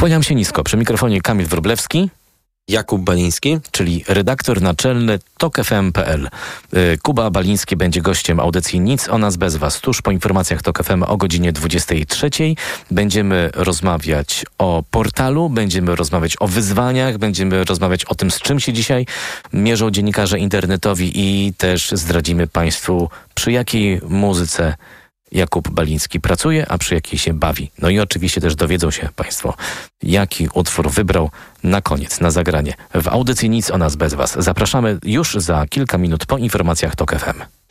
Kłaniam się nisko. Przy mikrofonie Kamil Wróblewski. Jakub Baliński, czyli redaktor naczelny TOK.FM.pl. Kuba Baliński będzie gościem audycji Nic o nas bez was. Tuż po informacjach TOK FM o godzinie 23. Będziemy rozmawiać o portalu, będziemy rozmawiać o wyzwaniach, będziemy rozmawiać o tym, z czym się dzisiaj mierzą dziennikarze internetowi i też zdradzimy Państwu, przy jakiej muzyce Jakub Baliński pracuje, a przy jakiej się bawi. No i oczywiście też dowiedzą się Państwo, jaki utwór wybrał na koniec, na zagranie w audycji Nic o nas bez was. Zapraszamy już za kilka minut po informacjach TOK FM.